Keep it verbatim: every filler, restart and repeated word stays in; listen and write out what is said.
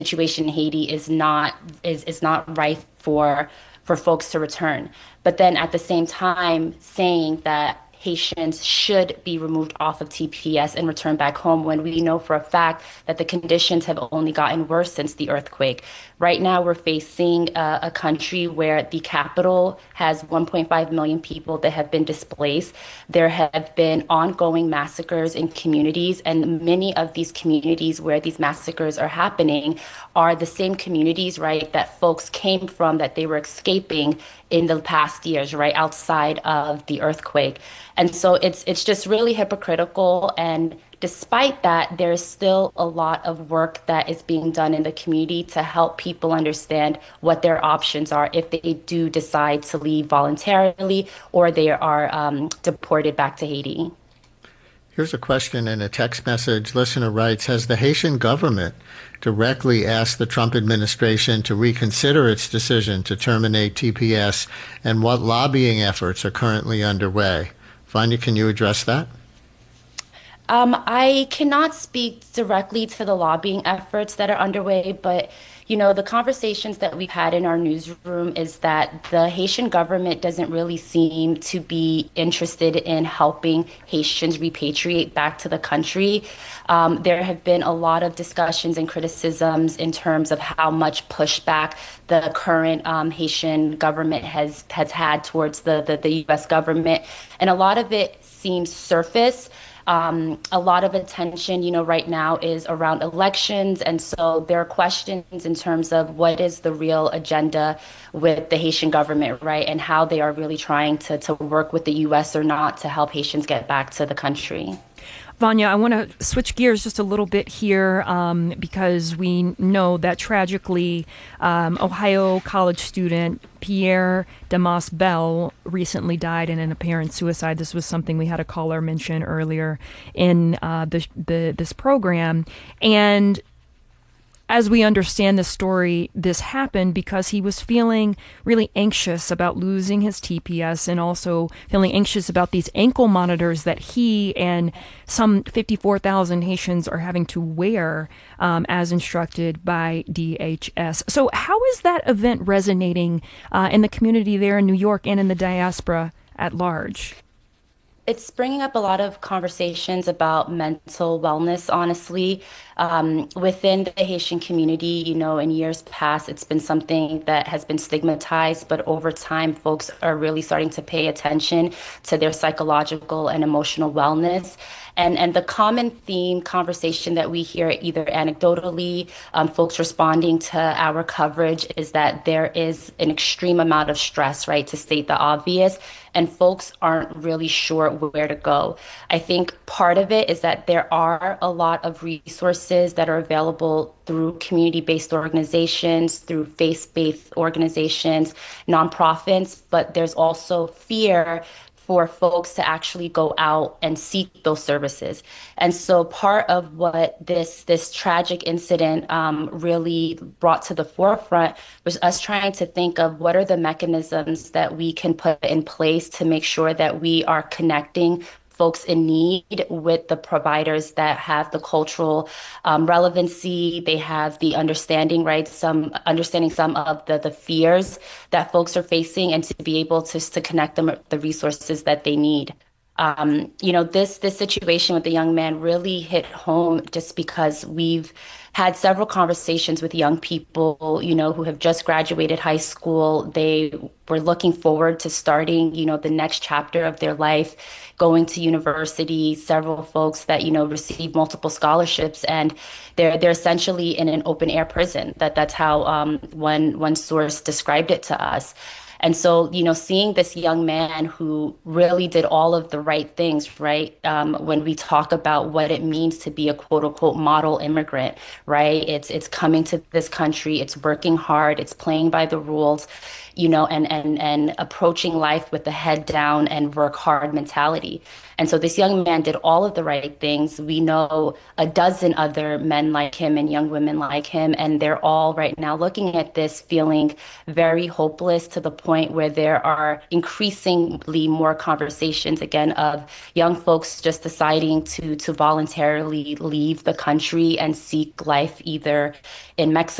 situation in Haiti is not is is not rife for for folks to return. But then at the same time saying that Haitians should be removed off of T P S and returned back home when we know for a fact that the conditions have only gotten worse since the earthquake. Right now, we're facing a, a country where the capital has one point five million people that have been displaced. There have been ongoing massacres in communities, and many of these communities where these massacres are happening are the same communities, right, that folks came from, that they were escaping in the past years, right, outside of the earthquake. And so it's it's just really hypocritical. And despite that, there's still a lot of work that is being done in the community to help people understand what their options are if they do decide to leave voluntarily or they are um, deported back to Haiti. Here's a question in a text message. Listener writes, has the Haitian government directly asked the Trump administration to reconsider its decision to terminate T P S, and what lobbying efforts are currently underway? Vanya, can you address that? Um, I cannot speak directly to the lobbying efforts that are underway, but you know, the conversations that we've had in our newsroom is that the Haitian government doesn't really seem to be interested in helping Haitians repatriate back to the country. Um, there have been a lot of discussions and criticisms in terms of how much pushback the current um, Haitian government has has had towards the, the the U S government, and a lot of it seems surface. Um, a lot of attention, you know, right now is around elections. And so there are questions in terms of what is the real agenda with the Haitian government, right? And how they are really trying to, to work with the U S or not to help Haitians get back to the country. Vanya, I want to switch gears just a little bit here um, because we know that tragically um, Ohio college student Pierre Damas Bell recently died in an apparent suicide. This was something we had a caller mention earlier in uh, the, the this program. And as we understand the story, this happened because he was feeling really anxious about losing his T P S and also feeling anxious about these ankle monitors that he and some fifty-four thousand Haitians are having to wear um, as instructed by D H S. So how is that event resonating uh, in the community there in New York and in the diaspora at large? It's bringing up a lot of conversations about mental wellness, honestly. Um, within the Haitian community, you know, in years past, it's been something that has been stigmatized, but over time, folks are really starting to pay attention to their psychological and emotional wellness. And, and the common theme conversation that we hear, either anecdotally, um, folks responding to our coverage, is that there is an extreme amount of stress, right, to state the obvious, and folks aren't really sure where to go. I think part of it is that there are a lot of resources that are available through community-based organizations, through faith-based organizations, nonprofits, but there's also fear for folks to actually go out and seek those services. And so part of what this this tragic incident um, really brought to the forefront was us trying to think of what are the mechanisms that we can put in place to make sure that we are connecting folks in need with the providers that have the cultural um, relevancy, they have the understanding, right? Some understanding some of the, the fears that folks are facing, and to be able to, to connect them with the resources that they need. Um, you know, this this situation with the young man really hit home just because we've had several conversations with young people, you know, who have just graduated high school. They were looking forward to starting, you know, the next chapter of their life, going to university. Several folks that, you know, receive multiple scholarships, and they're they're essentially in an open air prison. That that's how um, one one source described it to us. And so, you know, seeing this young man who really did all of the right things, right? Um, when we talk about what it means to be a quote unquote model immigrant, right? It's it's coming to this country, it's working hard, it's playing by the rules, you know, and and and approaching life with the head down and work hard mentality. And so this young man did all of the right things. We know a dozen other men like him and young women like him, and they're all right now looking at this feeling very hopeless, to the point point where there are increasingly more conversations again of young folks just deciding to to voluntarily leave the country and seek life either in Mexico